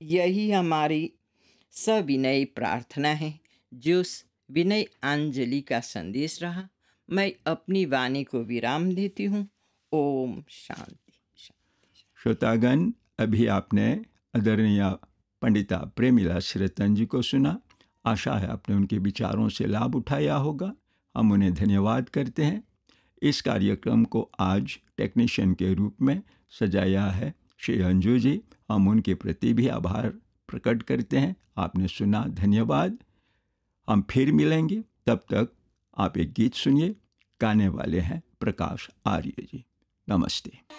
यही हमारी सविनय प्रार्थना है। जो विनय अंजलि का संदेश रहा, मैं अपनी वाणी को विराम देती हूँ। ओम शांति शांति। श्रोतागण, अभी आपने आदरणीय पंडिता प्रेमिला श्रीरतन जी को सुना। आशा है आपने उनके विचारों से लाभ उठाया होगा। हम उन्हें धन्यवाद करते हैं। इस कार्यक्रम को आज टेक्नीशियन के रूप में सजाया है श्री अंजू जी। हम उनके प्रति भी आभार प्रकट करते हैं। आपने सुना, धन्यवाद। हम फिर मिलेंगे, तब तक आप एक गीत सुनिए। गाने वाले हैं प्रकाश आर्य जी। नमस्ते।